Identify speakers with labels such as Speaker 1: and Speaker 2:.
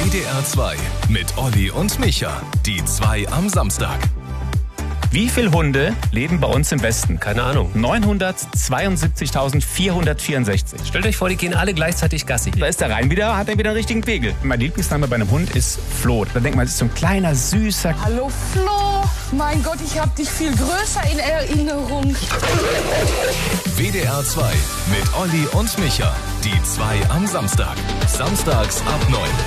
Speaker 1: WDR 2 mit Olli und Micha. Die 2 am Samstag.
Speaker 2: Wie viele Hunde leben bei uns im Westen?
Speaker 3: Keine Ahnung.
Speaker 2: 972.464.
Speaker 3: Stellt euch vor, die gehen alle gleichzeitig Gassi.
Speaker 2: Da ist der Rhein wieder, hat er wieder einen richtigen Pegel. Mein Lieblingsname bei einem Hund ist Flo. Da denkt man, es ist so ein kleiner, süßer...
Speaker 4: Hallo Flo, mein Gott, ich hab dich viel größer in Erinnerung.
Speaker 1: WDR 2 mit Olli und Micha. Die 2 am Samstag. Samstags ab 9.